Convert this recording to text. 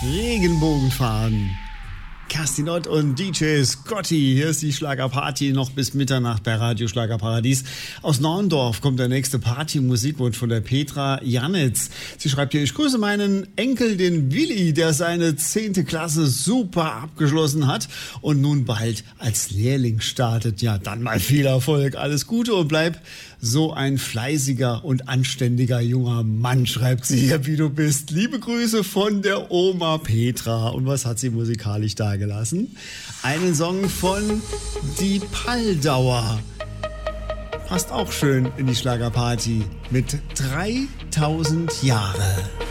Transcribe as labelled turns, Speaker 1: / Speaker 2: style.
Speaker 1: Regenbogenfarben. Kerstin Ott und DJ Scotty. Hier ist die Schlagerparty noch bis Mitternacht bei Radio Schlagerparadies. Aus Naundorf kommt der nächste Party-Musikwunsch von der Petra Janitz. Sie schreibt hier: Ich grüße meinen Enkel, den Willi, der seine 10. Klasse super abgeschlossen hat und nun bald als Lehrling startet. Ja, dann mal viel Erfolg. Alles Gute und bleib so ein fleißiger und anständiger junger Mann, schreibt sie hier, wie du bist. Liebe Grüße von der Oma Petra. Und was hat sie musikalisch dagelassen? Einen Song von Die Palldauer. Passt auch schön in die Schlagerparty mit 3000 Jahre.